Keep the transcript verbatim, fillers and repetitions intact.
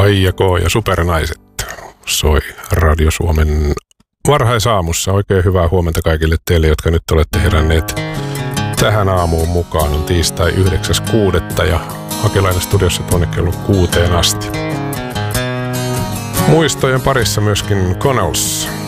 Aija K. ja Supernaiset soi Radio Suomen varhaisaamussa. Oikein hyvää huomenta kaikille teille, jotka nyt olette heränneet tähän aamuun mukaan. On tiistai yhdeksäs kuudetta ja Hakelainen studiossa tuonne kello kuuteen asti. Muistojen parissa myöskin Connells.